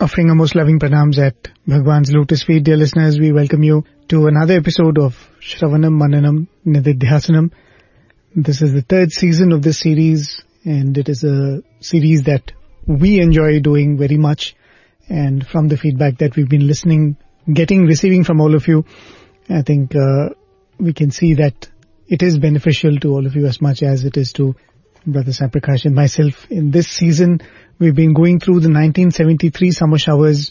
Offering our most loving pranams at Bhagwan's Lotus Feet, dear listeners, we welcome you to another episode of Shravanam Mananam Nididhyasanam. This is the third season of this series, and it is a series that we enjoy doing very much. And from the feedback that we've been receiving from all of you, I think we can see that it is beneficial to all of you as much as it is to Brother Sai Prakash and myself. In this season, we've been going through the 1973 summer showers,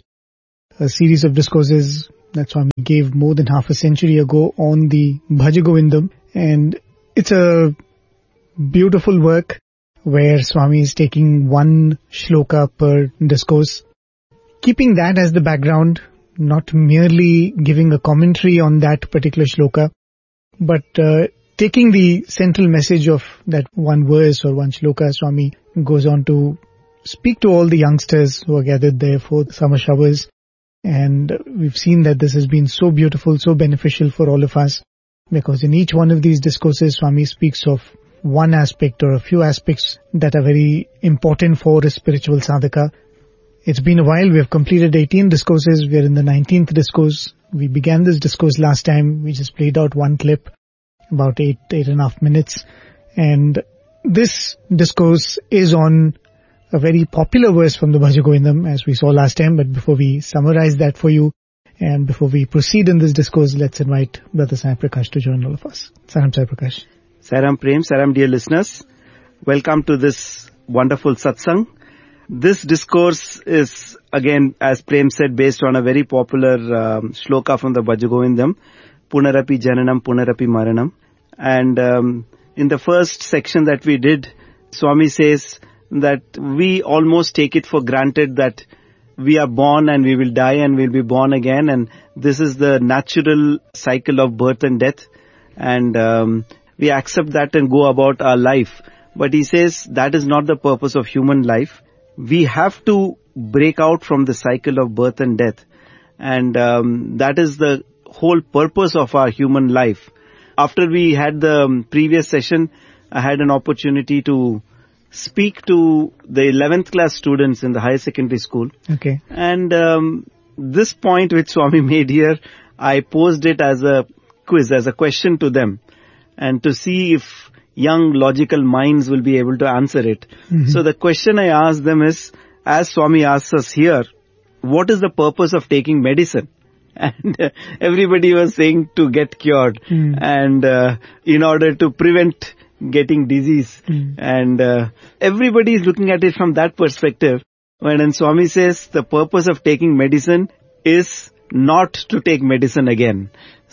a series of discourses that Swami gave more than half a century ago on the Bhaja Govindam. And it's a beautiful work where Swami is taking one shloka per discourse, keeping that as the background, not merely giving a commentary on that particular shloka, but taking the central message of that one verse or one shloka. Swami goes on to speak to all the youngsters who are gathered there for the summer showers. And we've seen that this has been so beautiful, so beneficial for all of us, because in each one of these discourses, Swami speaks of one aspect or a few aspects that are very important for a spiritual sadhaka. It's been a while. We have completed 18 discourses. We are in the 19th discourse. We began this discourse last time. We just played out one clip, about 8.5 minutes. And this discourse is on a very popular verse from the Bhaja Govindam, as we saw last time. But before we summarize that for you, and before we proceed in this discourse, let's invite Brother Sai Prakash to join all of us. Saram Sai Prakash. Saram Prem, Saram dear listeners. Welcome to this wonderful satsang. This discourse is, again, as Prem said, based on a very popular shloka from the Bhaja Govindam, Punarapi Jananam, Punarapi Maranam. And in the first section that we did, Swami says that we almost take it for granted that we are born and we will die and we'll be born again, and this is the natural cycle of birth and death, and we accept that and go about our life. But he says that is not the purpose of human life. We have to break out from the cycle of birth and death, and that is the whole purpose of our human life. After we had the previous session, I had an opportunity to speak to the 11th class students in the higher secondary school. Okay. And this point which Swami made here, I posed it as a quiz, as a question to them, and to see if young logical minds will be able to answer it. Mm-hmm. So the question I asked them is, as Swami asks us here, what is the purpose of taking medicine? And everybody was saying to get cured, and in order to prevent getting disease. And everybody is looking at it from that perspective. When Swami says the purpose of taking medicine is not to take medicine again.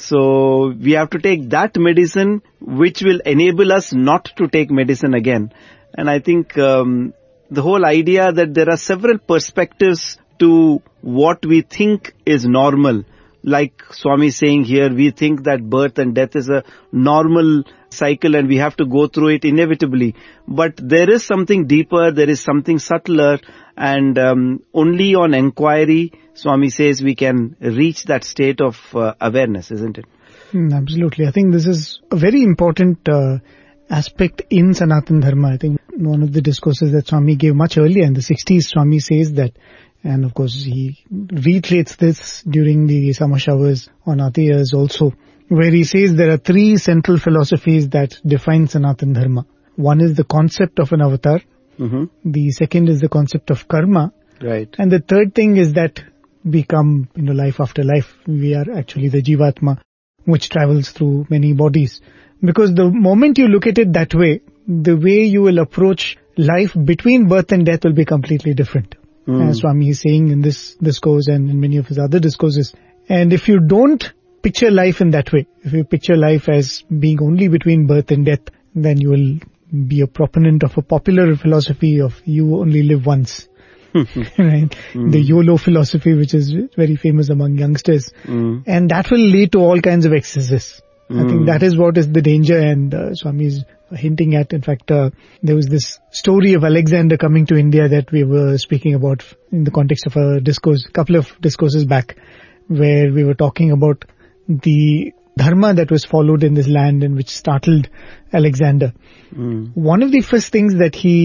So we have to take that medicine which will enable us not to take medicine again. And I think the whole idea that there are several perspectives to what we think is normal. Like Swami saying here, we think that birth and death is a normal cycle and we have to go through it inevitably. But there is something deeper, there is something subtler, and only on inquiry, Swami says, we can reach that state of awareness, isn't it? Absolutely. I think this is a very important aspect in Sanatana Dharma. I think one of the discourses that Swami gave much earlier in the 60s, Swami says that, and of course he reiterates this during the summer showers on Aati years also, where he says there are three central philosophies that define Sanatana Dharma. One is the concept of an avatar. Mm-hmm. The second is the concept of karma. Right. And the third thing is that we come, life after life. We are actually the Jivatma, which travels through many bodies. Because the moment you look at it that way, the way you will approach life between birth and death will be completely different. As Swami is saying in this discourse and in many of his other discourses. And if you don't picture life in that way, if you picture life as being only between birth and death, then you will be a proponent of a popular philosophy of you only live once. Right? The YOLO philosophy, which is very famous among youngsters. And that will lead to all kinds of excesses. I think that is what is the danger, and Swami is hinting at. In fact, there was this story of Alexander coming to India that we were speaking about in the context of a discourse, couple of discourses back, where we were talking about the dharma that was followed in this land and which startled Alexander. One of the first things that he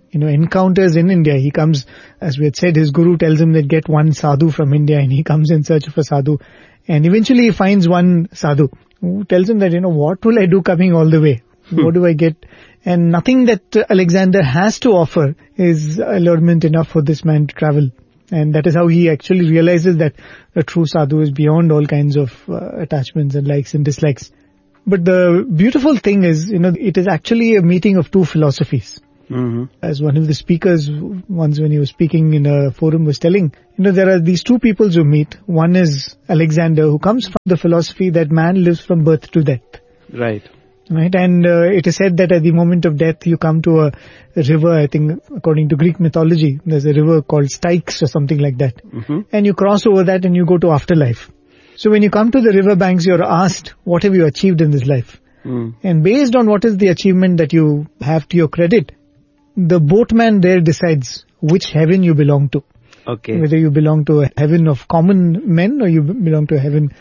encounters in India. He comes, as we had said, his guru tells him that get one sadhu from India, and he comes in search of a sadhu. And eventually he finds one sadhu who tells him that, what will I do coming all the way? What do I get? And nothing that Alexander has to offer is allurement enough for this man to travel. And that is how he actually realizes that a true sadhu is beyond all kinds of attachments and likes and dislikes. But the beautiful thing is, it is actually a meeting of two philosophies. Mm-hmm. As one of the speakers once when he was speaking in a forum was telling, there are these two peoples who meet. One is Alexander, who comes from the philosophy that man lives from birth to death. Right. Right, and it is said that at the moment of death you come to a river, I think according to Greek mythology, there's a river called Styx or something like that. Mm-hmm. And you cross over that and you go to afterlife. So when you come to the river banks, you're asked, what have you achieved in this life? Mm. And based on what is the achievement that you have to your credit, the boatman there decides which heaven you belong to. Okay. Whether you belong to a heaven of common men or you belong to a heaven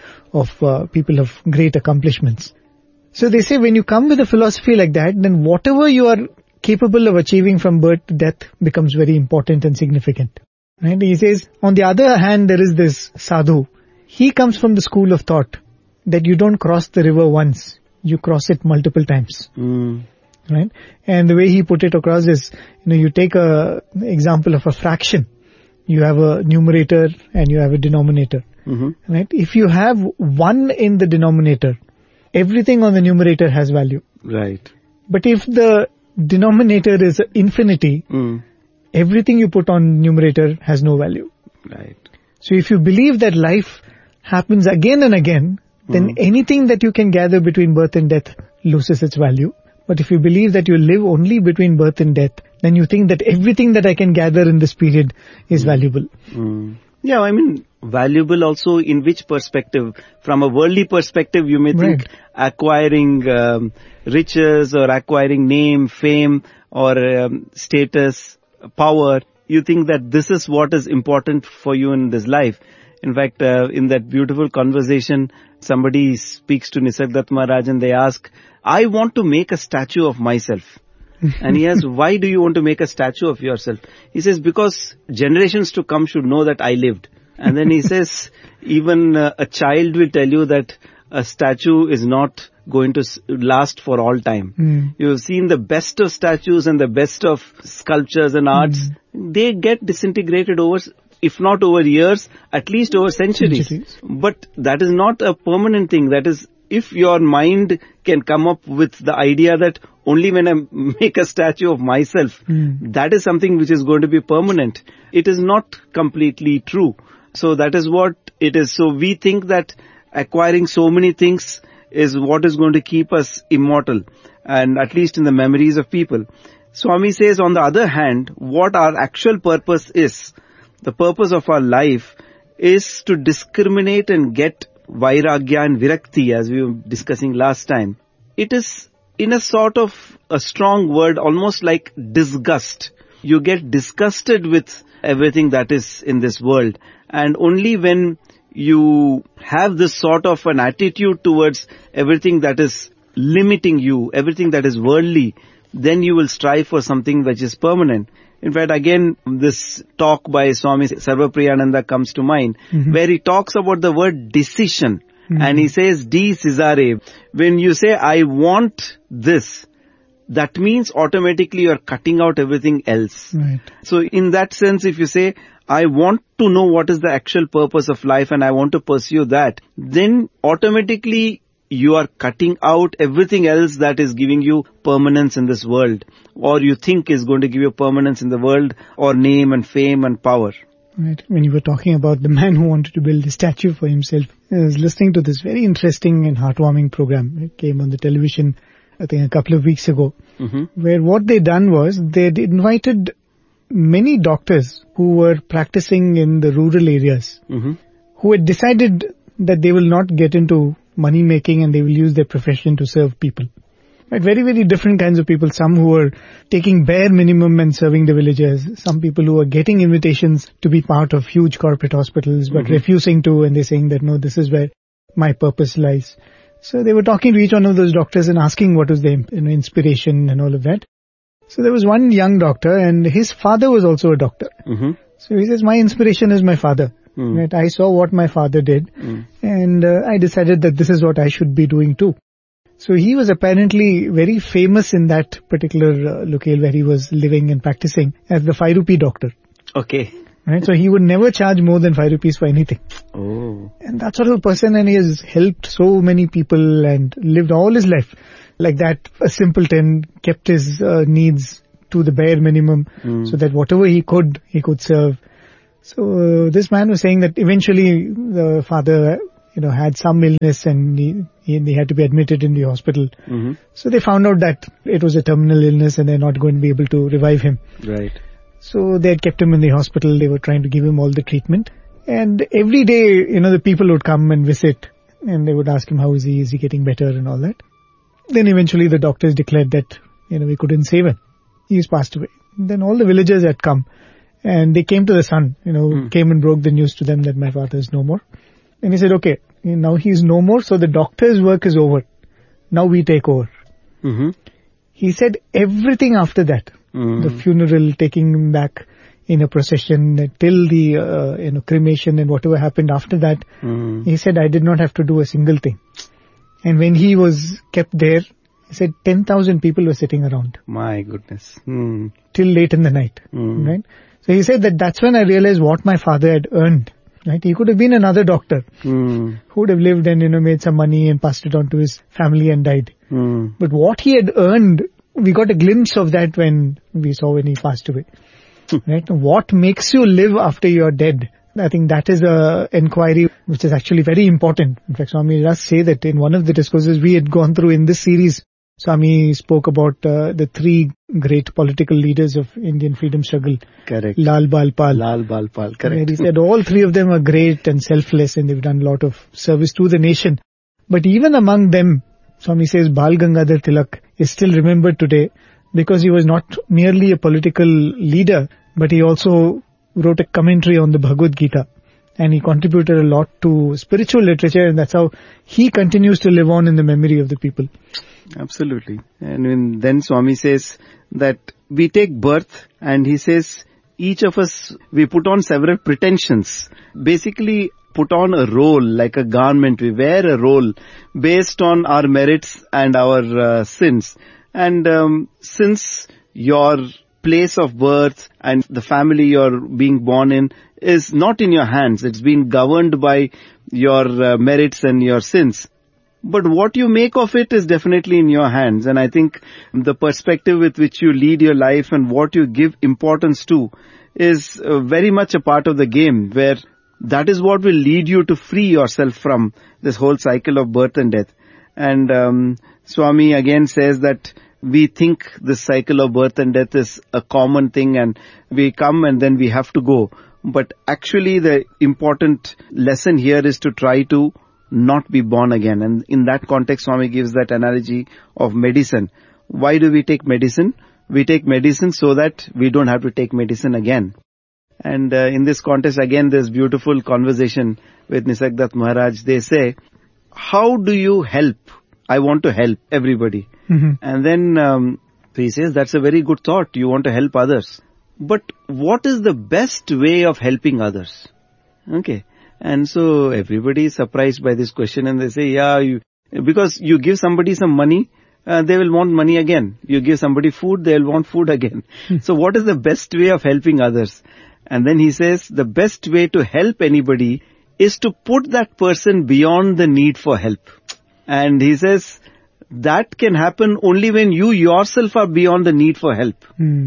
of people of great accomplishments. So they say when you come with a philosophy like that, then whatever you are capable of achieving from birth to death becomes very important and significant. Right? He says, on the other hand, there is this sadhu. He comes from the school of thought that you don't cross the river once, you cross it multiple times. Mm. Right? And the way he put it across is, you take a example of a fraction. You have a numerator and you have a denominator. Mm-hmm. Right? If you have 1 in the denominator, everything on the numerator has value. Right. But if the denominator is infinity, everything you put on numerator has no value. Right. So if you believe that life happens again and again, then anything that you can gather between birth and death loses its value. But if you believe that you live only between birth and death, then you think that everything that I can gather in this period is valuable. Yeah, valuable also in which perspective? From a worldly perspective, you may think acquiring riches or acquiring name, fame or status, power. You think that this is what is important for you in this life. In fact, in that beautiful conversation, somebody speaks to Nisargadatta Maharaj and they ask, I want to make a statue of myself. And he asks, why do you want to make a statue of yourself? He says, because generations to come should know that I lived. And then he says, even a child will tell you that a statue is not going to last for all time. You have seen the best of statues and the best of sculptures and arts. They get disintegrated over, if not over years, at least over centuries. But that is not a permanent thing. That is, if your mind can come up with the idea that only when I make a statue of myself, that is something which is going to be permanent. It is not completely true. So that is what it is. So we think that acquiring so many things is what is going to keep us immortal, and at least in the memories of people. Swami says, on the other hand, what our actual purpose is, the purpose of our life is to discriminate and get vairagya and virakti, as we were discussing last time. It is in a sort of a strong word, almost like disgust. You get disgusted with everything that is in this world. And only when you have this sort of an attitude towards everything that is limiting you, everything that is worldly, then you will strive for something which is permanent. In fact, again, this talk by Swami Sarvapriyananda comes to mind, where he talks about the word decision. And he says, decisare. When you say, I want this, that means automatically you are cutting out everything else. Right. So in that sense, if you say, I want to know what is the actual purpose of life and I want to pursue that, then automatically you are cutting out everything else that is giving you permanence in this world, or you think is going to give you permanence in the world, or name and fame and power. Right. When you were talking about the man who wanted to build a statue for himself, I was listening to this very interesting and heartwarming program. It came on the television, I think a couple of weeks ago, where what they done was they'd invited many doctors who were practicing in the rural areas, who had decided that they will not get into money making and they will use their profession to serve people. Right, very, very different kinds of people. Some who are taking bare minimum and serving the villagers. Some people who are getting invitations to be part of huge corporate hospitals but refusing to, and they're saying that no, this is where my purpose lies. So they were talking to each one of those doctors and asking what was their inspiration and all of that. So there was one young doctor, and his father was also a doctor. So he says, my inspiration is my father. Right? I saw what my father did, and I decided that this is what I should be doing too. So he was apparently very famous in that particular locale where he was living and practicing as the 5 rupee doctor. Okay. Right? So he would never charge more than 5 rupees for anything. Oh. And that sort of a person, and he has helped so many people and lived all his life like that. A simpleton, kept his needs to the bare minimum so that whatever he could serve. So this man was saying that eventually the father, had some illness and he had to be admitted in the hospital. So they found out that it was a terminal illness and they're not going to be able to revive him. Right. So they had kept him in the hospital. They were trying to give him all the treatment. And every day, the people would come and visit and they would ask him, how is he? Is he getting better and all that? Then eventually the doctors declared that, we couldn't save him. He's passed away. Then all the villagers had come and they came to the son, came and broke the news to them that my father is no more. And he said, okay, now he's no more, so the doctor's work is over. Now we take over. He said everything after that, the funeral, taking him back in a procession till the cremation and whatever happened after that, he said, I did not have to do a single thing. And when he was kept there, he said 10,000 people were sitting around. My goodness. Till late in the night. Right? So he said that's when I realized what my father had earned. Right? He could have been another doctor who would have lived and, made some money and passed it on to his family and died. But what he had earned, we got a glimpse of that when he passed away. Right? What makes you live after you're dead? I think that is a inquiry which is actually very important. In fact, Swami does say that in one of the discourses we had gone through in this series, Swami spoke about the 3 great political leaders of Indian freedom struggle. Correct. Lal Bal Pal. Lal Bal Pal, correct. And he said all 3 of them are great and selfless and they've done a lot of service to the nation. But even among them, Swami says Bal Gangadhar Tilak is still remembered today because he was not merely a political leader, but he also wrote a commentary on the Bhagavad Gita. And he contributed a lot to spiritual literature, and that's how he continues to live on in the memory of the people. Absolutely. And then Swami says that we take birth, and he says each of us, we put on several pretensions. Basically put on a role like a garment. We wear a role based on our merits and our sins. And since your place of birth and the family you're being born in is not in your hands, it's been governed by your merits and your sins. But what you make of it is definitely in your hands. And I think the perspective with which you lead your life and what you give importance to is very much a part of the game, where that is what will lead you to free yourself from this whole cycle of birth and death. And Swami again says that we think this cycle of birth and death is a common thing and we come and then we have to go. But actually the important lesson here is to try to not be born again. And in that context, Swami gives that analogy of medicine. Why do we take medicine? We take medicine so that we don't have to take medicine again. And in this context, again, there's beautiful conversation with Nisargadatta Maharaj. They say, how do you help? I want to help everybody. And then he says, that's a very good thought. You want to help others. But what is the best way of helping others? Okay. And so everybody is surprised by this question and they say, because you give somebody some money, they will want money again. You give somebody food, they will want food again. So what is the best way of helping others? And then he says, the best way to help anybody is to put that person beyond the need for help. And he says, that can happen only when you yourself are beyond the need for help.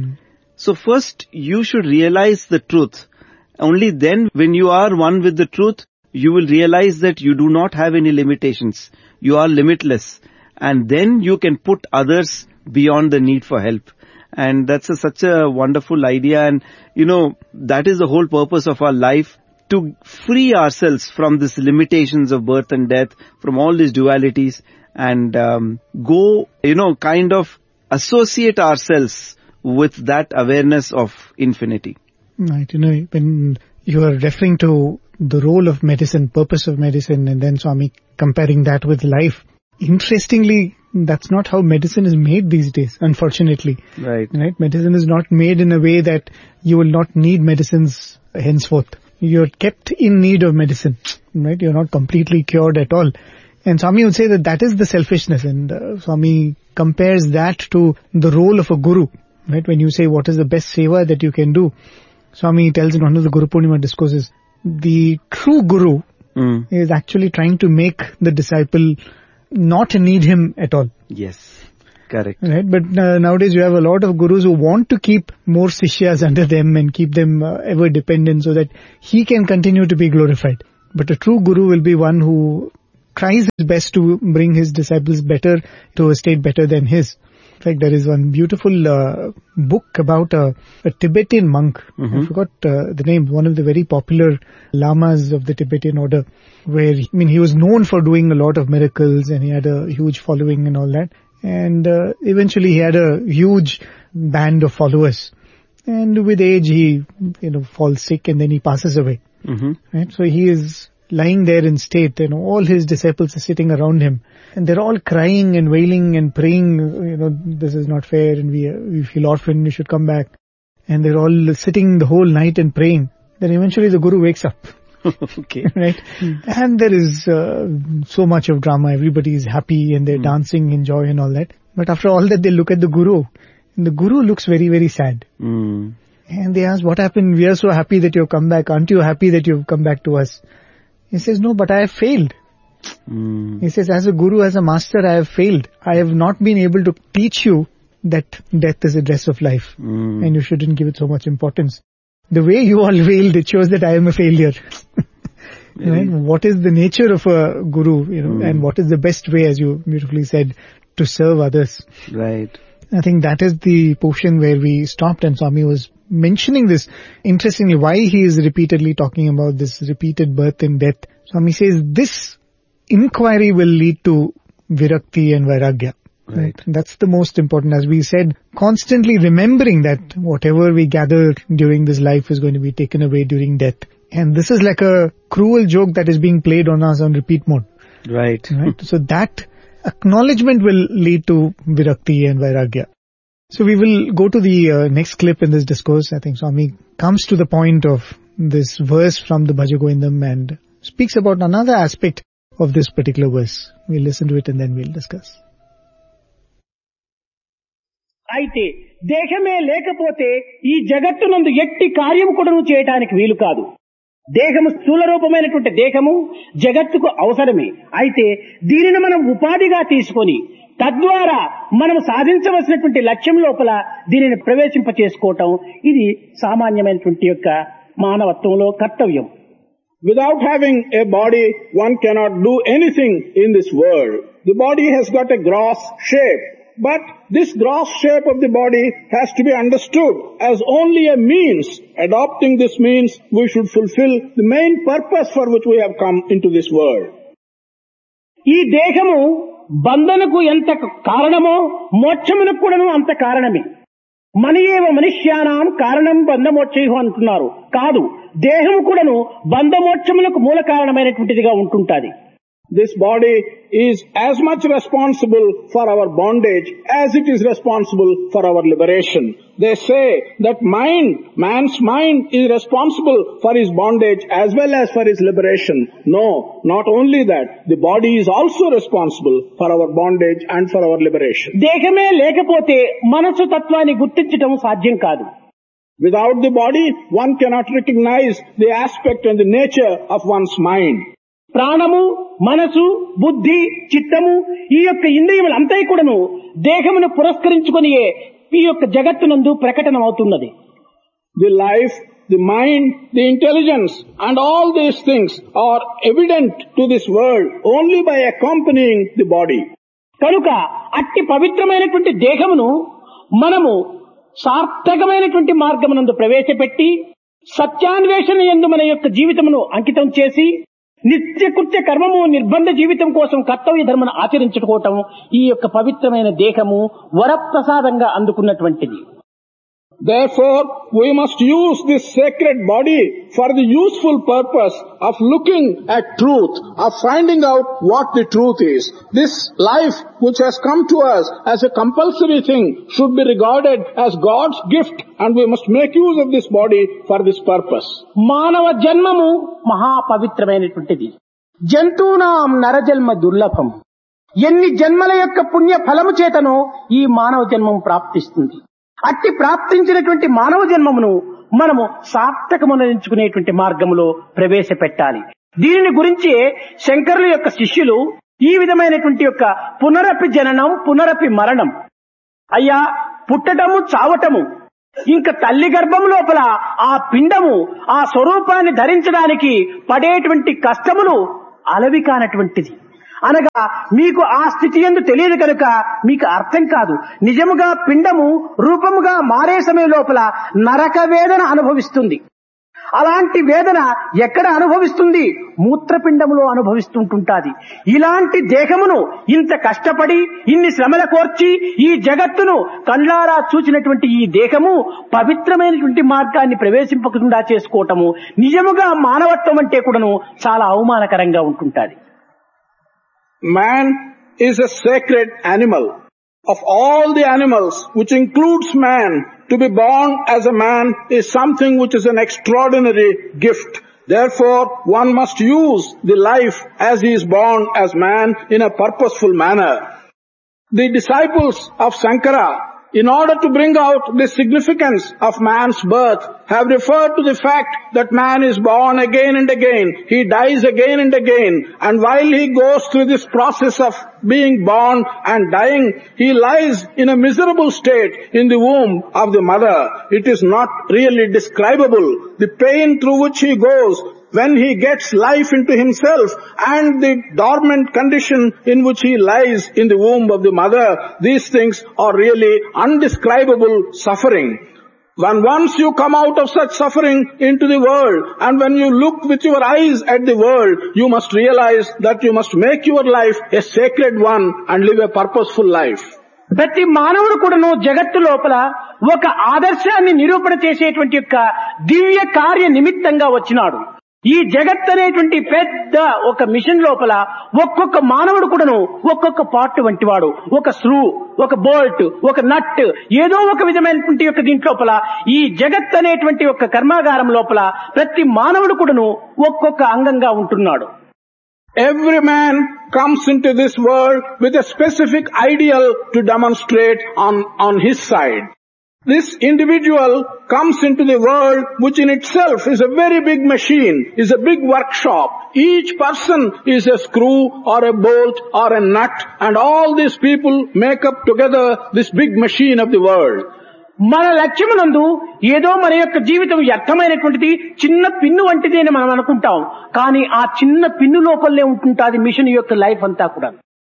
So first, you should realize the truth. Only then, when you are one with the truth, you will realize that you do not have any limitations. You are limitless. And then you can put others beyond the need for help. And that's such a wonderful idea. And, that is the whole purpose of our life, to free ourselves from these limitations of birth and death, from all these dualities, and go, kind of associate ourselves with that awareness of infinity. Right. When you are referring to the role of medicine, purpose of medicine, and then Swami comparing that with life, interestingly, that's not how medicine is made these days, unfortunately. Right. Right? Medicine is not made in a way that you will not need medicines henceforth. You're kept in need of medicine. Right? You're not completely cured at all. And Swami would say that that is the selfishness, and Swami compares that to the role of a guru. Right? When you say what is the best seva that you can do, Swami tells in one of the Guru Purnima discourses, the true guru is actually trying to make the disciple not need him at all. Yes, correct. Right? But nowadays you have a lot of gurus who want to keep more sishyas under them and keep them ever dependent so that he can continue to be glorified. But a true guru will be one who tries his best to bring his disciples better to a state better than his. In fact, there is one beautiful book about a Tibetan monk. I forgot the name. One of the very popular lamas of the Tibetan order, where he was known for doing a lot of miracles, and he had a huge following and all that. And eventually, he had a huge band of followers. And with age, he falls sick, and then he passes away. Right? So he is lying there in state, and all his disciples are sitting around him, and they're all crying and wailing and praying, this is not fair, and we feel orphaned, you should come back. And they're all sitting the whole night and praying. Then eventually the guru wakes up. Okay. Right? And there is so much of drama, everybody is happy and they're dancing in joy and all that. But after all that, they look at the guru, and the guru looks very, very sad. And they ask, what happened? We are so happy that you've come back. Aren't you happy that you've come back to us? He says, no, but I have failed. He says, as a guru, as a master, I have failed. I have not been able to teach you that death is a dress of life and you shouldn't give it so much importance. The way you all failed, it shows that I am a failure. Right? What is the nature of a guru, and what is the best way, as you beautifully said, to serve others? Right. I think that is the portion where we stopped, and Swami was mentioning this. Interestingly, why he is repeatedly talking about this repeated birth and death. Swami says this inquiry will lead to virakti and vairagya. Right. That's the most important. As we said, constantly remembering that whatever we gather during this life is going to be taken away during death. And this is like a cruel joke that is being played on us on repeat mode. Right. So that acknowledgement will lead to virakti and vairagya. So we will go to the next clip in this discourse. I think Swami comes to the point of this verse from the Bhaja Govindam and speaks about another aspect of this particular verse. We'll listen to it and then we'll discuss. అయితే దేహమే లేకపోతే ఈ జగత్తునందు ఎట్టి కార్యము కూడా చేయడానికి వీలు కాదు. దేహము స్థూల రూపమైనటువంటి దేహము జగత్తుకు అవసరమే. అయితే దీనిని మనం ఉపాధిగా తీసుకొని తద్వారా మనం సాధించవలసినటువంటి లక్ష్యం లోపల దీనిని ప్రవేశింప చేసుకోవటం ఇది సామాన్యమైనటువంటి యొక్క మానవత్వంలో కర్తవ్యం. Without having a body, one cannot do anything in this world. The body has got a gross shape, but this gross shape of the body has to be understood as only a means. Adopting this means, we should fulfill the main purpose for which we have come into this world. ఈ దేహము బంధనకు ఎంత కారణమో మోక్షమునకు కూడాను అంత కారణమే. మనయేవ మనుష్యానాం కారణం బంధమోక్షయు అంటున్నారు. కాదు, దేహము కూడాను బంధమోక్షములకు మూల కారణమైనటువంటిదిగా ఉంటుంటాది. This body is as much responsible for our bondage as it is responsible for our liberation. They say that man's mind is responsible for his bondage as well as for his liberation. No, not only that, the body is also responsible for our bondage and for our liberation. దేహమే లేకపోతే మనసు తత్వాన్ని గుర్తించడం సాధ్యం కాదు. Without the body, one cannot recognize the aspect and the nature of one's mind. ప్రాణము, మనసు, బుద్ధి, చిత్తము ఈ యొక్క ఇంద్రియములంతా కూడాను దేహమును పురస్కరించుకొనియే ఈ యొక్క జగత్తునందు ప్రకటనమవుతున్నది. The life, the mind, the intelligence and all these things are evident to this world only by accompanying the body. కనుక అట్టి పవిత్రమైనటువంటి దేహమును మనము సార్థకమైనటువంటి మార్గమునందు ప్రవేశపెట్టి సత్యాన్వేషణ యందు మన యొక్క జీవితమును అంకితం చేసి నిత్యకృత్య కర్మము నిర్బంధ జీవితం కోసం కర్తవ్య ధర్మను ఆచరించుకోవటం ఈ యొక్క పవిత్రమైన దేహము వరప్రసాదంగా అందుకున్నటువంటిది. Therefore, we must use this sacred body for the useful purpose of looking at truth, of finding out what the truth is. This life which has come to us as a compulsory thing should be regarded as God's gift, and we must make use of this body for this purpose. మానవ జన్మము మహాపవిత్రమైనటువంటిది. జంతువునాం నరజన్మ దుర్లభం. ఎన్ని జన్మల యొక్క పుణ్య ఫలము చేతనో ఈ మానవ జన్మం ప్రాప్తిస్తుంది. అట్టి ప్రాప్తించినటువంటి మానవ జన్మమును మనము సార్థకమునరించుకునేటువంటి మార్గములో ప్రవేశపెట్టాలి. దీనిని గురించి శంకరుల యొక్క శిష్యులు ఈ విధమైనటువంటి యొక్క పునరపి జననం పునరపి మరణం, అయ్యా పుట్టటము చావటము, ఇంకా తల్లి గర్భం లోపల ఆ పిండము ఆ స్వరూపాన్ని ధరించడానికి పడేటువంటి కష్టములు అలవి కానటువంటిది. అనగా మీకు ఆ స్థితి యందు తెలియదు కనుక మీకు అర్థం కాదు. నిజముగా పిండము రూపముగా మారే సమయం లోపల నరక వేదన అనుభవిస్తుంది. అలాంటి వేదన ఎక్కడ అనుభవిస్తుంది? మూత్రపిండములో అనుభవిస్తుంటుంటాది. ఇలాంటి దేహమును ఇంత కష్టపడి ఇన్ని శ్రమల కోర్చి ఈ జగత్తును కండ్లారా చూచినటువంటి ఈ దేహము పవిత్రమైనటువంటి మార్గాన్ని ప్రవేశింపకుండా చేసుకోవటము నిజముగా మానవత్వం అంటే కూడాను చాలా అవమానకరంగా ఉంటుంటాది. Man is a sacred animal. Of all the animals, which includes man, to be born as a man is something which is an extraordinary gift. Therefore, one must use the life as he is born as man in a purposeful manner. The disciples of Sankara, in order to bring out the significance of man's birth, have referred to the fact that man is born again and again, he dies again and again, and while he goes through this process of being born and dying, he lies in a miserable state in the womb of the mother. It is not really describable. The pain through which he goes when he gets life into himself and the dormant condition in which he lies in the womb of the mother, these things are really undescribable suffering. When once you come out of such suffering into the world, and when you look with your eyes at the world, you must realize that you must make your life a sacred one and live a purposeful life. ప్రతి మానవుడు కూడాను జగత్తు లోపల ఒక ఆదర్శాన్ని నిరూపణ చేసేటువంటి యొక్క దివ్య కార్య నిమిత్తంగా వచ్చినాడు. ఈ జగత్ అనేటువంటి పెద్ద ఒక మిషన్ లోపల ఒక్కొక్క మానవుడు కూడాను ఒక్కొక్క పార్ట్ వంటి వాడు. ఒక స్క్రూ, ఒక బోల్ట్, ఒక నట్, ఏదో ఒక విధమైనటువంటి యొక్క దీంట్లోపల ఈ జగత్ అనేటువంటి ఒక కర్మాగారం లోపల ప్రతి మానవుడు కూడాను ఒక్కొక్క అంగంగా ఉంటున్నాడు. Every man comes into this world with a specific ideal to demonstrate on his side. This individual comes into the world which in itself is a very big machine, is a big workshop. Each person is a screw or a bolt or a nut, and all these people make up together this big machine of the world. మన లక్ష్యమునందు ఏదో మన యొక్క జీవితం వ్యర్థమైనటువంటిది చిన్న pin వంటిది అని మనం అనుకుంటాం. కానీ ఆ చిన్న పిన్ను లోపలనే ఉంటుంటాది మిషన్ యొక్క లైఫ్ అంతా కూడా.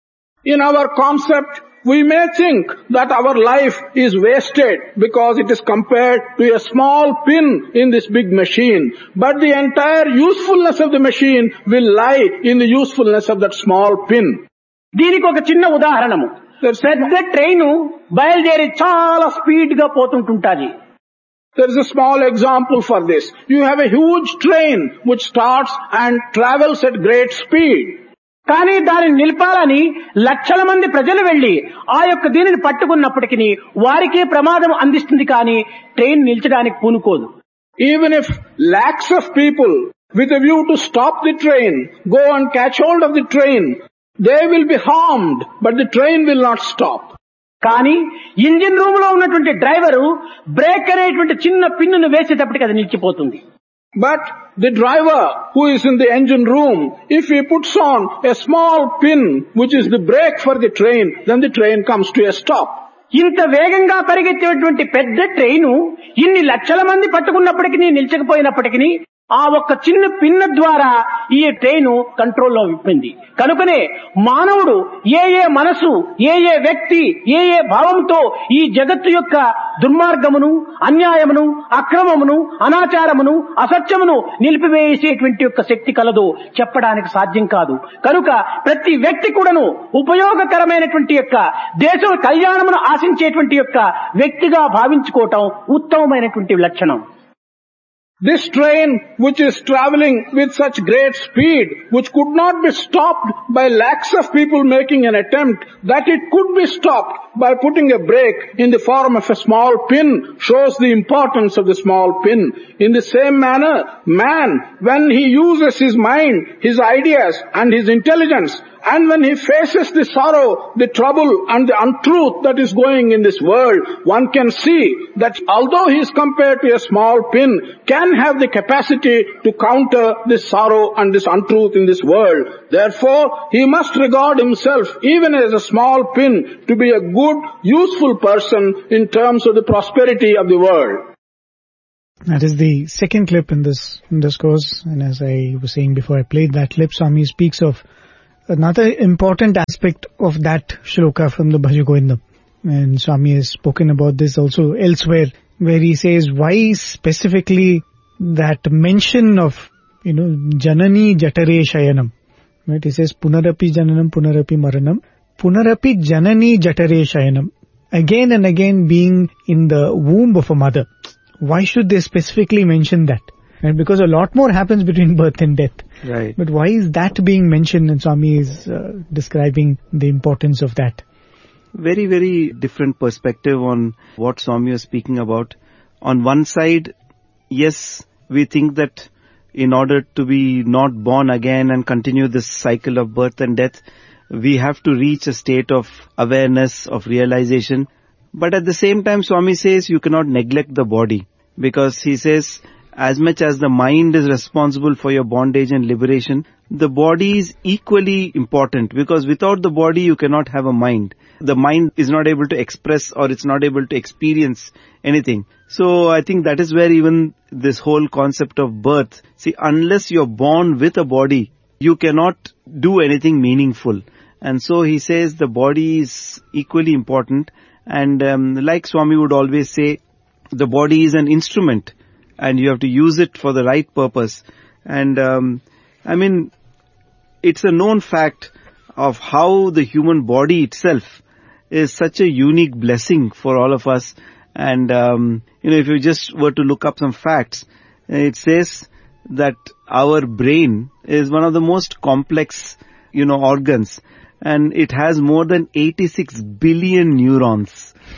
In our concept, we may think that our life is wasted because it is compared to a small pin in this big machine. But the entire usefulness of the machine will lie in the usefulness of that small pin. దీనికి ఒక చిన్న ఉదాహరణము. పెద్ద train బయలుదేరి చాలా speed గా పోతుంటుంటాది. There is a small example for this. You have a huge train which starts and travels at great speed. కానీ దానిని నిలపాలని లక్షల మంది ప్రజలు వెళ్లి ఆ యొక్క దీనిని పట్టుకున్నప్పటికీ వారికే ప్రమాదం అందిస్తుంది, కానీ train నిల్చడానికి పూనుకోదు. Even if lakhs of people with a view to stop the train go and catch hold of the train, they will be harmed, but the train will not stop. కానీ ఇంజిన్ రూమ్ లో ఉన్నటువంటి driver break అనేటువంటి చిన్న పిన్నును వేసేటప్పటికి అది నిలిచిపోతుంది. But the driver who is in the engine room, if he puts on a small pin which is the brake for the train, then the train comes to a stop. ఇంత వేగంగా పరిగెత్తేటువంటి పెద్ద train ఇన్ని లక్షల మంది పట్టుకున్నప్పటికీ నిలిచకపోయినప్పటికీ ఆ ఒక్క చిన్న పిన్న ద్వారా ఈ ట్రైన్ కంట్రోల్లో విప్పింది. కనుకనే మానవుడు ఏ మనసు, ఏ వ్యక్తి, ఏ భావంతో ఈ జగత్తు యొక్క దుర్మార్గమును, అన్యాయమును, అక్రమమును, అనాచారమును, అసత్యమును నిలిపివేసేటువంటి యొక్క శక్తి కలదో చెప్పడానికి సాధ్యం కాదు. కనుక ప్రతి వ్యక్తి కూడాను ఉపయోగకరమైనటువంటి యొక్క దేశ కళ్యాణమును ఆశించేటువంటి యొక్క వ్యక్తిగా భావించుకోవటం ఉత్తమమైనటువంటి లక్షణం. This train, which is traveling with such great speed, which could not be stopped by lakhs of people making an attempt, that it could be stopped by putting a brake in the form of a small pin, shows the importance of the small pin. In the same manner, man, when he uses his mind, his ideas and his intelligence, and when he faces the sorrow, the trouble and the untruth that is going in this world, one can see that although he is compared to a small pin, can have the capacity to counter this sorrow and this untruth in this world. Therefore, he must regard himself even as a small pin to be a good, useful person in terms of the prosperity of the world. That is the second clip in this course, and as I was saying before I played that clip, Swami speaks of another important aspect of that shloka from the Bhaja Govindam. And Swami has spoken about this also elsewhere, where he says why specifically that mention of, Janani Jatare Shayanam. Right? He says Punarapi Jananam Punarapi Maranam. Punarapi Janani Jatare Shayanam. Again and again being in the womb of a mother. Why should they specifically mention that? Right? Because a lot more happens between birth and death. Right. But why is that being mentioned? And Swami is describing the importance of that. Very, very different perspective on what Swami was speaking about. On one side, yes, we think that in order to be not born again and continue this cycle of birth and death, we have to reach a state of awareness, of realization. But at the same time, Swami says you cannot neglect the body, because he says as much as the mind is responsible for your bondage and liberation, the body is equally important, because without the body you cannot have a mind. The mind is not able to express, or it's not able to experience anything. So I think that is where even this whole concept of birth, see, unless you're born with a body, you cannot do anything meaningful. And so he says the body is equally important. And like Swami would always say, the body is an instrument, and you have to use it for the right purpose. And it's a known fact of how the human body itself is such a unique blessing for all of us. And if you just were to look up some facts, it says that our brain is one of the most complex organs, and it has more than 86 billion neurons.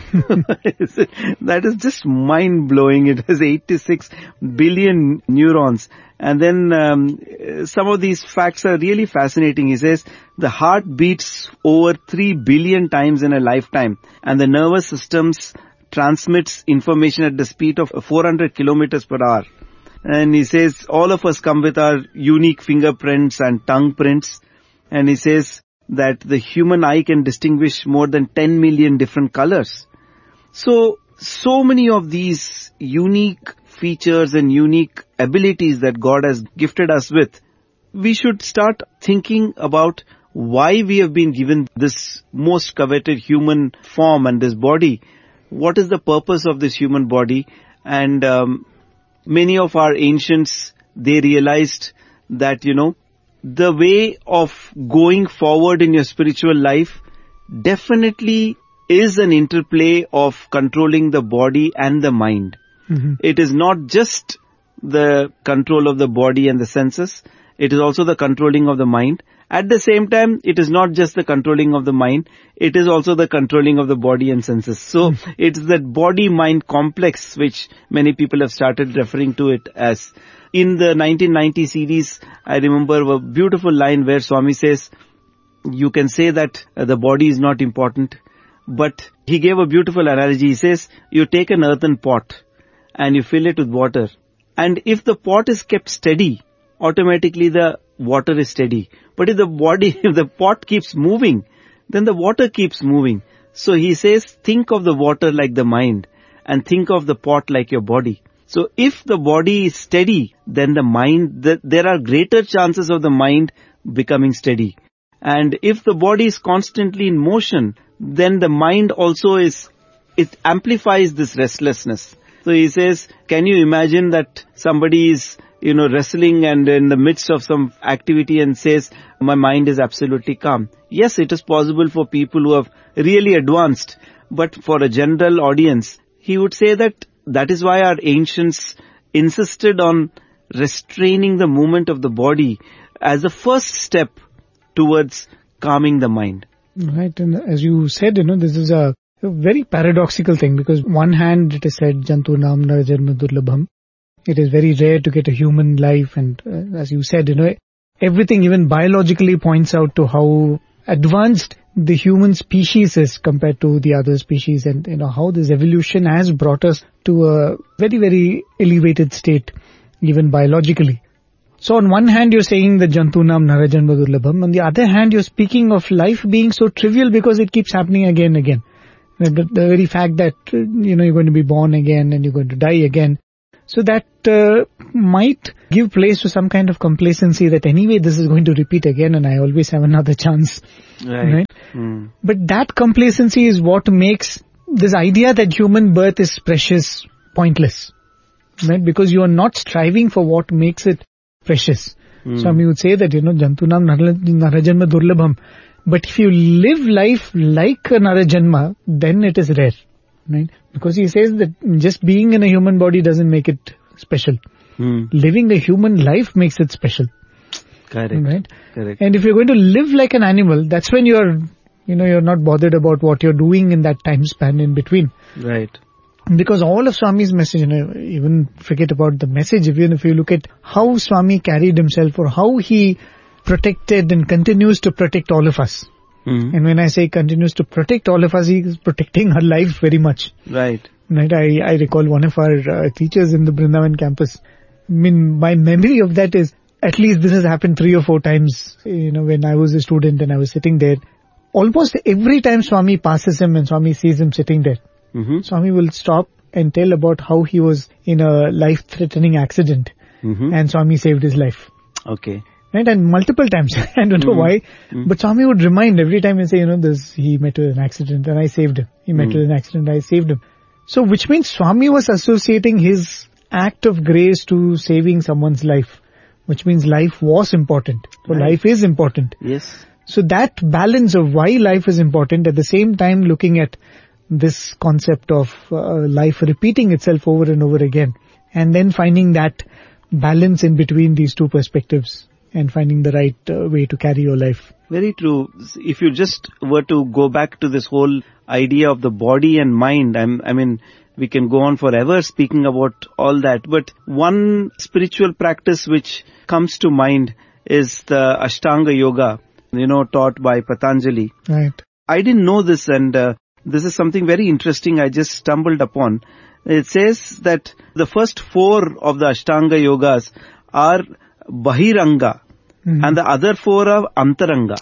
That is just mind-blowing. It has 86 billion neurons. And then some of these facts are really fascinating. He says the heart beats over 3 billion times in a lifetime, and the nervous systems transmits information at the speed of 400 kilometers per hour. And he says all of us come with our unique fingerprints and tongue prints. And he says that the human eye can distinguish more than 10 million different colors. So many of these unique features and unique abilities that God has gifted us with, we should start thinking about why we have been given this most coveted human form and this body. What is the purpose of this human body? And many of our ancients, they realized that, the way of going forward in your spiritual life definitely is an interplay of controlling the body and the mind. Mm-hmm. It is not just the control of the body and the senses. It is also the controlling of the mind. At the same time, it is not just the controlling of the mind. It is also the controlling of the body and senses. So it's that body-mind complex which many people have started referring to it as. In the 1990 series, I remember a beautiful line where Swami says, you can say that the body is not important, but he gave a beautiful analogy. He says, you take an earthen pot and you fill it with water. And if the pot is kept steady, automatically the water is steady. But if the pot keeps moving, then the water keeps moving. So he says, think of the water like the mind, and think of the pot like your body. So if the body is steady, then the mind, there are greater chances of the mind becoming steady. And if the body is constantly in motion, then the mind also it amplifies this restlessness. So he says, can you imagine that somebody is, wrestling and in the midst of some activity and says, my mind is absolutely calm. Yes, it is possible for people who have really advanced, but for a general audience, he would say that is why our ancients insisted on restraining the movement of the body as the first step towards calming the mind. Right, and as you said, this is a very paradoxical thing, because one hand it is said, Jantunam Narajanma Durlabham. It is very rare to get a human life, and as you said, everything even biologically points out to how advanced the human species is compared to the other species, and how this evolution has brought us to a very, very elevated state, even biologically. So on one hand you're saying that Jantunam Narajanma Durlabham, on the other hand you're speaking of life being so trivial because it keeps happening again and again. The very fact that, you're going to be born again and you're going to die again. So that might give place to some kind of complacency that anyway this is going to repeat again and I always have another chance. Right? But that complacency is what makes this idea that human birth is precious pointless. Right? Because you are not striving for what makes it precious. Swami would say that, Jantunam Narajanma Durlabham. But if you live life like a Narajanma, then it is rare. Right? Because he says that just being in a human body doesn't make it special. Living a human life makes it special. Correct. Right? Correct. And if you're going to live like an animal, that's when you're not bothered about what you're doing in that time span in between. Right. Because all of Swami's message, even forget about the message, even if you look at how Swami carried himself or how he protected and continues to protect all of us. And when I say continues to protect all of us, he is protecting our life very much. Right. Right. I recall one of our teachers in the Vrindavan campus. My memory of that is, at least this has happened 3 or 4 times, when I was a student and I was sitting there. Almost every time Swami passes him and Swami sees him sitting there, Swami will stop and tell about how he was in a life-threatening accident and Swami saved his life. Okay. Right, and multiple times. I don't know why, but Swami would remind every time and say, he met with an accident and I saved him. He met with an accident, I saved him. So which means Swami was associating his act of grace to saving someone's life, which means life was important, or life is important. Yes. So that balance of why life is important, at the same time looking at this concept of life repeating itself over and over again, and then finding that balance in between these two perspectives and finding the right way to carry your life. Very true. If you just were to go back to this whole idea of the body and mind, I mean, we can go on forever speaking about all that, but one spiritual practice which comes to mind is the Ashtanga Yoga, taught by Patanjali. Right. I didn't know this, and this is something very interesting I just stumbled upon. It says that the first 4 of the Ashtanga Yogas are Bahiranga, and the other 4 are Antaranga.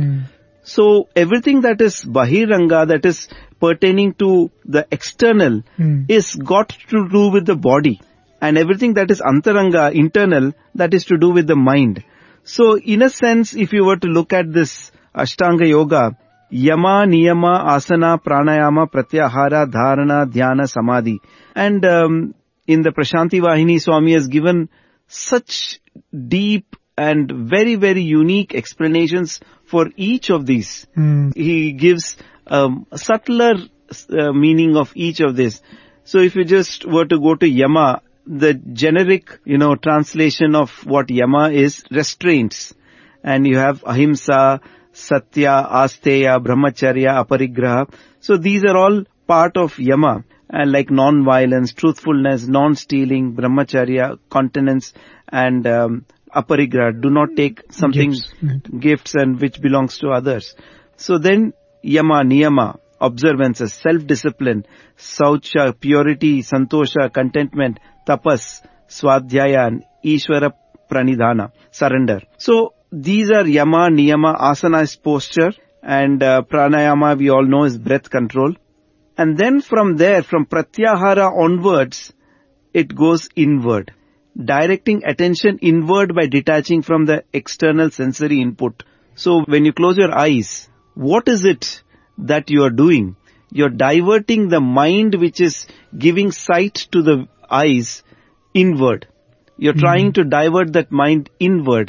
So everything that is Bahiranga, that is pertaining to the external, is got to do with the body. And everything that is Antaranga, internal, that is to do with the mind. So in a sense, if you were to look at this Ashtanga Yoga, Yama, Niyama, Asana, Pranayama, Pratyahara, Dharana, Dhyana, Samadhi. And in the Prashanti Vahini, Swami has given such deep and very, very unique explanations for each of these. He gives subtler meaning of each of this. So if you just were to go to Yama, the generic, translation of what Yama is, restraints. And you have Ahimsa, Satya, Asteya, Brahmacharya, Aparigraha. So these are all part of Yama, and like non-violence, truthfulness, non-stealing, Brahmacharya, continence, and Aparigraha. Do not take something, gifts and which belongs to others. So then Yama, Niyama, observances, self-discipline, Saucha, purity, Santosha, contentment, Tapas, Swadhyaya, and Ishvara Pranidhana, surrender. So these are Yama, Niyama. Asana is posture, and Pranayama we all know is breath control. And then from there, from Pratyahara onwards, it goes inward. Directing attention inward by detaching from the external sensory input. So when you close your eyes, what is it that you are doing? You're diverting the mind which is giving sight to the eyes inward. You're trying to divert that mind inward.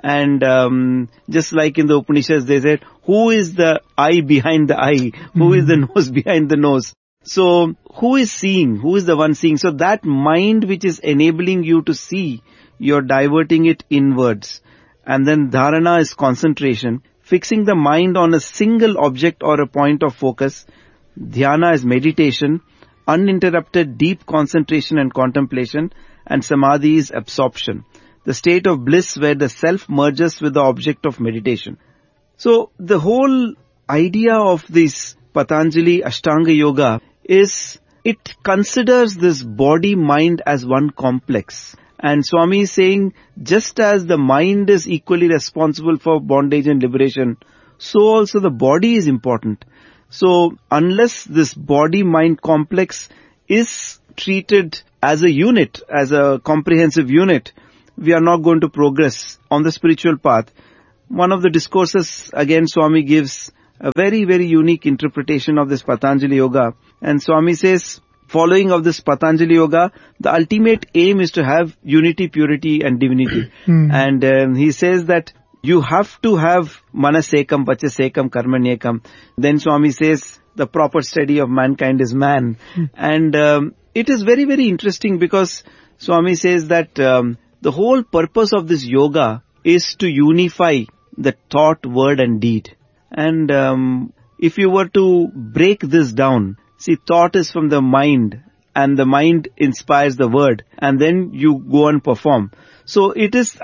And just like in the Upanishads, they said, who is the eye behind the eye? Who is the nose behind the nose? So, who is seeing? Who is the one seeing? So that mind which is enabling you to see, you're diverting it inwards. And then dharana is concentration, fixing the mind on a single object or a point of focus. Dhyana is meditation, uninterrupted deep concentration and contemplation. And samadhi is absorption, the state of bliss where the self merges with the object of meditation. So the whole idea of this Patanjali Ashtanga Yoga is, it considers this body-mind as one complex. And Swami is saying, just as the mind is equally responsible for bondage and liberation, so also the body is important. So unless this body-mind complex is treated as a unit, as a comprehensive unit, we are not going to progress on the spiritual path. One of the discourses, again, Swami gives a very, very unique interpretation of this Patanjali Yoga. And Swami says, following of this Patanjali Yoga, the ultimate aim is to have unity, purity and divinity. And he says that you have to have manasekam, vachasekam, karmanyekam. Then Swami says, the proper study of mankind is man. And it is very, very interesting because Swami says that the whole purpose of this yoga is to unify the thought, word and deed. And if you were to break this down, see, thought is from the mind and the mind inspires the word and then you go and perform. So it is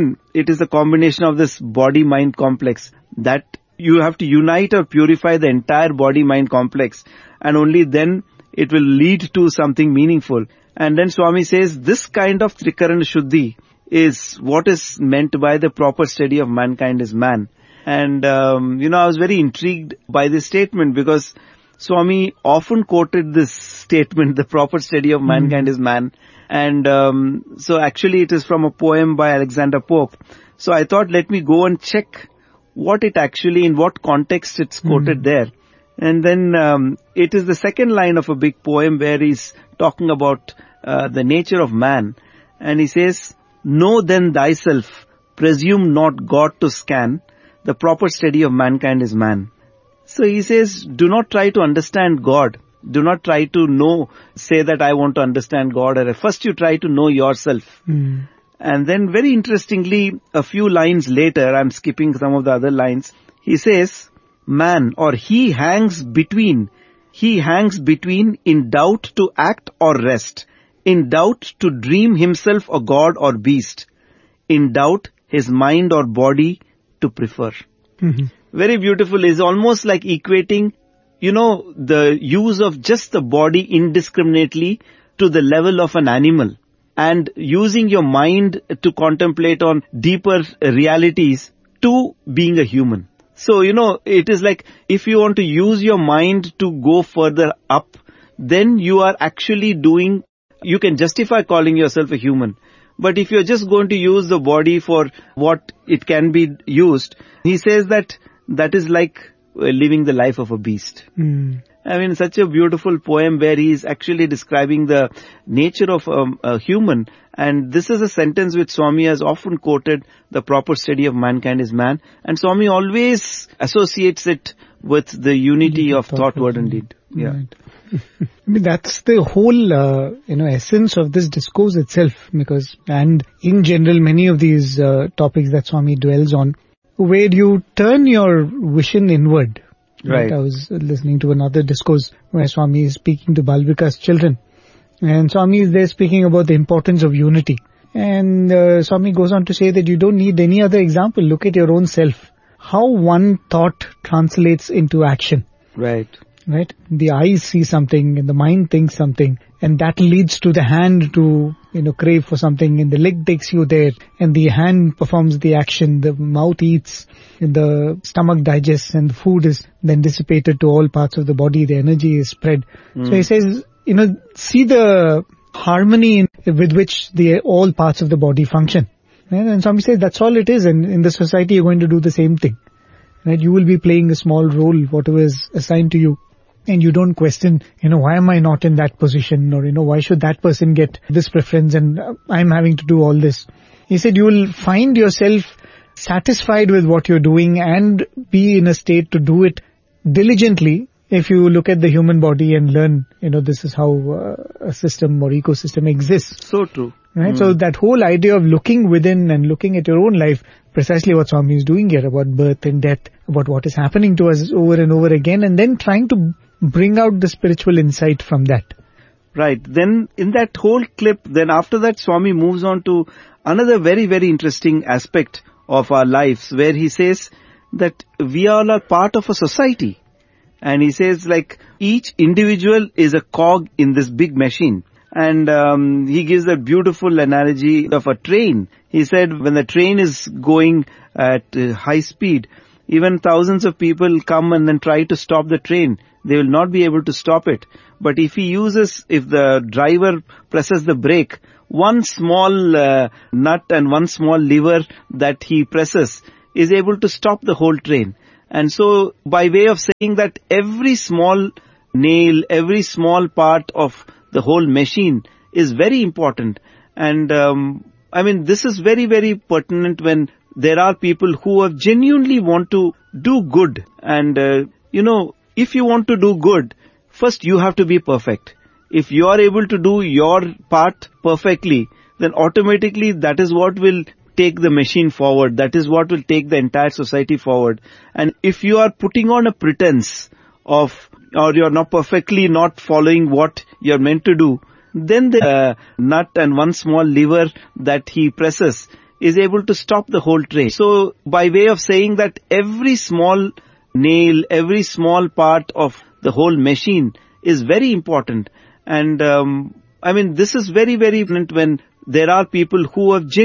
a combination of this body-mind complex that you have to unite or purify the entire body-mind complex, and only then it will lead to something meaningful. And then Swami says this kind of Trikarana Shuddhi is what is meant by the proper study of mankind is man. And, I was very intrigued by this statement because Swami often quoted this statement, the proper study of mankind is man. And so actually it is from a poem by Alexander Pope. So I thought, let me go and check what it actually, in what context it's quoted there. And then it is the second line of a big poem where he's talking about the nature of man. And he says, know then thyself, presume not God to scan, the proper study of mankind is man. So he says, do not try to understand God. Do not try to say that I want to understand God. First you try to know yourself. And then very interestingly, a few lines later, I'm skipping some of the other lines, he says, man, or he hangs between in doubt to act or rest, in doubt to dream himself a god or beast, in doubt his mind or body to prefer. Very beautiful. Is almost like equating, the use of just the body indiscriminately to the level of an animal, and using your mind to contemplate on deeper realities to being a human. So, it is like if you want to use your mind to go further up, then you are actually you can justify calling yourself a human. But if you're just going to use the body for what it can be used, he says that is like living the life of a beast. Such a beautiful poem where he is actually describing the nature of a human. And this is a sentence which Swami has often quoted, the proper study of mankind is man. And Swami always associates it with the unity of thought, word and deed. Yeah. Right. That's the whole, essence of this discourse itself, and in general, many of these topics that Swami dwells on, where you turn your vision inward. Right. I was listening to another discourse where Swami is speaking to Balvika's children. And Swami is there speaking about the importance of unity. And Swami goes on to say that you don't need any other example. Look at your own self. How one thought translates into action. Right. The eyes see something and the mind thinks something. And that leads to the hand to, crave for something. And the leg takes you there. And the hand performs the action. The mouth eats. And the stomach digests. And the food is then dissipated to all parts of the body. The energy is spread. So he says, see the harmony with which all parts of the body function. Right? And Swami says that's all it is, and in the society you're going to do the same thing. Right? You will be playing a small role, whatever is assigned to you. And you don't question, why am I not in that position, or, why should that person get this preference and I'm having to do all this. He said you will find yourself satisfied with what you're doing and be in a state to do it diligently if you look at the human body and learn, this is how a system or ecosystem exists. So true. Right? So that whole idea of looking within and looking at your own life, precisely what Swami is doing here about birth and death, about what is happening to us over and over again, and then trying to bring out the spiritual insight from that. Right. Then in that whole clip, then after that Swami moves on to another very, very interesting aspect of our lives, where he says that we all are part of a society. And he says like each individual is a cog in this big machine. And he gives a beautiful analogy of a train. He said when the train is going at high speed, even thousands of people come and then try to stop the train. They will not be able to stop it. But if the driver presses the brake, one small nut and one small lever that he presses is able to stop the whole train. And so by way of saying that every small nail, every small part of the whole machine is very important. And this is very, very pertinent when there are people who have genuinely want to do good. And, if you want to do good, first you have to be perfect. If you are able to do your part perfectly, then automatically that is what will take the machine forward. That is what will take the entire society forward. And if you are putting on a pretense or you're not perfectly not following what you're meant to do, then the nut and one small lever that he presses is able to stop the whole train. So by way of saying that every small nail, every small part of the whole machine is very important. And this is very, very important when there are people who have